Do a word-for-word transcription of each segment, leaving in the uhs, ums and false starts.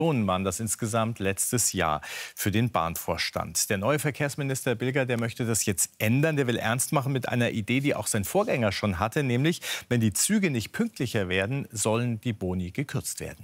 Waren das insgesamt letztes Jahr für den Bahnvorstand. Der neue Verkehrsminister Bilger, der möchte das jetzt ändern. Der will ernst machen mit einer Idee, die auch sein Vorgänger schon hatte, nämlich, wenn die Züge nicht pünktlicher werden, sollen die Boni gekürzt werden.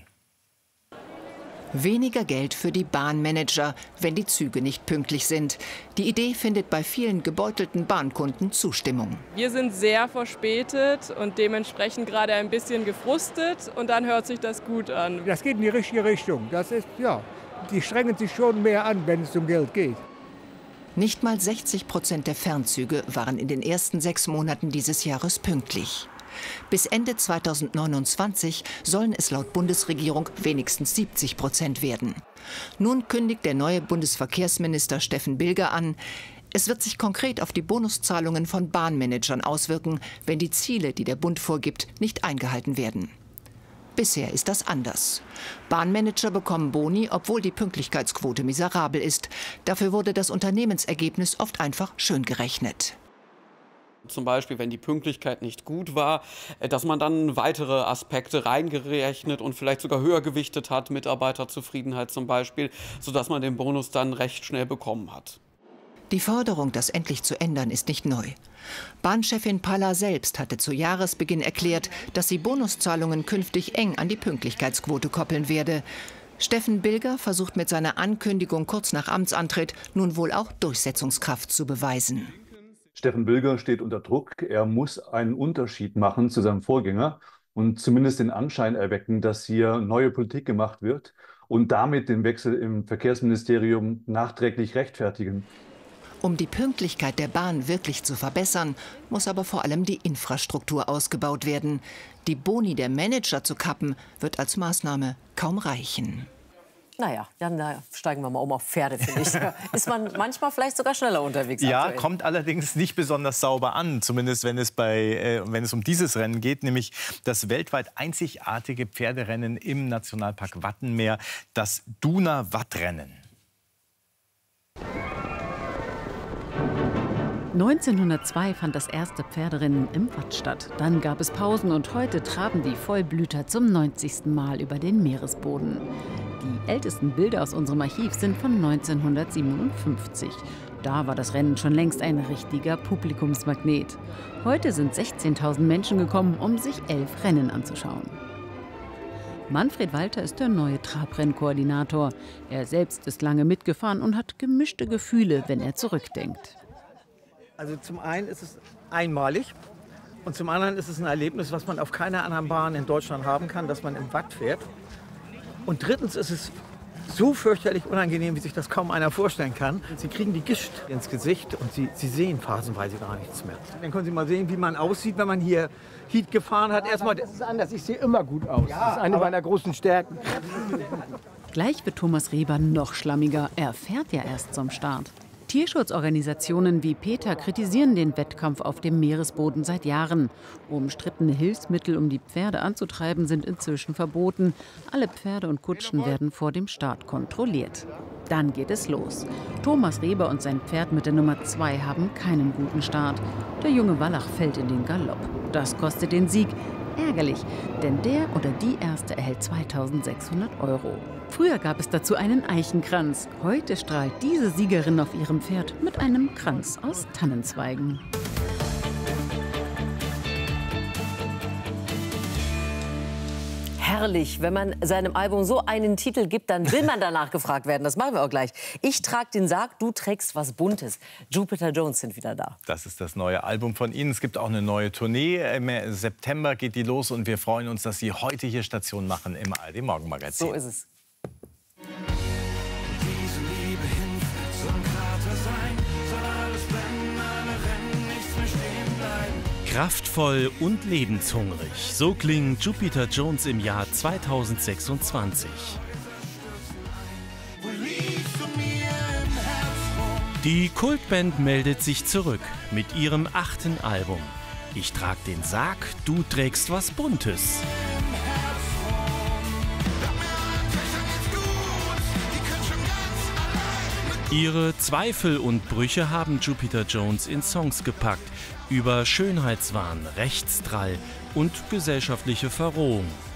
Weniger Geld für die Bahnmanager, wenn die Züge nicht pünktlich sind. Die Idee findet bei vielen gebeutelten Bahnkunden Zustimmung. Wir sind sehr verspätet und dementsprechend gerade ein bisschen gefrustet. Und dann hört sich das gut an. Das geht in die richtige Richtung. Das ist, ja, die strengen sich schon mehr an, wenn es um Geld geht. Nicht mal sechzig Prozent der Fernzüge waren in den ersten sechs Monaten dieses Jahres pünktlich. Bis Ende zweitausendneunundzwanzig sollen es laut Bundesregierung wenigstens siebzig Prozent werden. Nun kündigt der neue Bundesverkehrsminister Steffen Bilger an, es wird sich konkret auf die Bonuszahlungen von Bahnmanagern auswirken, wenn die Ziele, die der Bund vorgibt, nicht eingehalten werden. Bisher ist das anders. Bahnmanager bekommen Boni, obwohl die Pünktlichkeitsquote miserabel ist. Dafür wurde das Unternehmensergebnis oft einfach schön gerechnet. Zum Beispiel, wenn die Pünktlichkeit nicht gut war, dass man dann weitere Aspekte reingerechnet und vielleicht sogar höher gewichtet hat, Mitarbeiterzufriedenheit zum Beispiel, sodass man den Bonus dann recht schnell bekommen hat. Die Forderung, das endlich zu ändern, ist nicht neu. Bahnchefin Palla selbst hatte zu Jahresbeginn erklärt, dass sie Bonuszahlungen künftig eng an die Pünktlichkeitsquote koppeln werde. Steffen Bilger versucht mit seiner Ankündigung kurz nach Amtsantritt nun wohl auch Durchsetzungskraft zu beweisen. Steffen Bilger steht unter Druck. Er muss einen Unterschied machen zu seinem Vorgänger und zumindest den Anschein erwecken, dass hier neue Politik gemacht wird und damit den Wechsel im Verkehrsministerium nachträglich rechtfertigen. Um die Pünktlichkeit der Bahn wirklich zu verbessern, muss aber vor allem die Infrastruktur ausgebaut werden. Die Boni der Manager zu kappen, wird als Maßnahme kaum reichen. Naja, dann na, steigen wir mal um auf Pferde, finde ich. Ist man manchmal vielleicht sogar schneller unterwegs? Ja, aktuell. Kommt allerdings nicht besonders sauber an, zumindest wenn es, bei, äh, wenn es um dieses Rennen geht, nämlich das weltweit einzigartige Pferderennen im Nationalpark Wattenmeer, das Duna-Wattrennen. neunzehnhundertzwei fand das erste Pferderennen im Watt statt. Dann gab es Pausen und heute traben die Vollblüter zum neunzigsten Mal über den Meeresboden. Die ältesten Bilder aus unserem Archiv sind von neunzehnhundertsiebenundfünfzig. Da war das Rennen schon längst ein richtiger Publikumsmagnet. Heute sind sechzehntausend Menschen gekommen, um sich elf Rennen anzuschauen. Manfred Walter ist der neue Trabrennkoordinator. Er selbst ist lange mitgefahren und hat gemischte Gefühle, wenn er zurückdenkt. Also zum einen ist es einmalig und zum anderen ist es ein Erlebnis, was man auf keiner anderen Bahn in Deutschland haben kann, dass man im Watt fährt. Und drittens ist es so fürchterlich unangenehm, wie sich das kaum einer vorstellen kann. Sie kriegen die Gischt ins Gesicht und sie, sie sehen phasenweise gar nichts mehr. Dann können Sie mal sehen, wie man aussieht, wenn man hier Heat gefahren hat. Erstmal, das ist anders, ich sehe immer gut aus. Ja, das ist eine meiner großen Stärken. Gleich wird Thomas Reber noch schlammiger. Er fährt ja erst zum Start. Tierschutzorganisationen wie PETA kritisieren den Wettkampf auf dem Meeresboden seit Jahren. Umstrittene Hilfsmittel, um die Pferde anzutreiben, sind inzwischen verboten. Alle Pferde und Kutschen werden vor dem Start kontrolliert. Dann geht es los. Thomas Reber und sein Pferd mit der Nummer zwei haben keinen guten Start. Der junge Wallach fällt in den Galopp. Das kostet den Sieg. Ärgerlich, denn der oder die Erste erhält zweitausendsechshundert Euro. Früher gab es dazu einen Eichenkranz. Heute strahlt diese Siegerin auf ihrem Pferd mit einem Kranz aus Tannenzweigen. Herrlich, wenn man seinem Album so einen Titel gibt, dann will man danach gefragt werden. Das machen wir auch gleich. Ich trage den Sarg, du trägst was Buntes. Jupiter Jones sind wieder da. Das ist das neue Album von Ihnen. Es gibt auch eine neue Tournee. Im September geht die los und wir freuen uns, dass Sie heute hier Station machen im A R D Morgenmagazin. So ist es. Kraftvoll und lebenshungrig. So klingt Jupiter Jones im Jahr zweitausendsechsundzwanzig. Die Kultband meldet sich zurück mit ihrem achten Album. Ich trag den Sarg, du trägst was Buntes. Ihre Zweifel und Brüche haben Jupiter Jones in Songs gepackt. Über Schönheitswahn, Rechtsdrall und gesellschaftliche Verrohung.